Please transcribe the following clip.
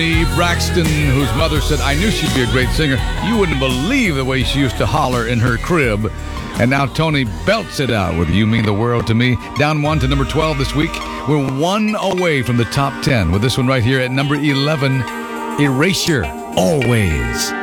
Braxton, whose mother said, I knew she'd be a great singer. You wouldn't believe the way she used to holler in her crib. And now Tony belts it out with You Mean the World to Me. Down 1 to number 12 this week. We're 1 away from the top 10 with this one right here at number 11, Erasure, Always.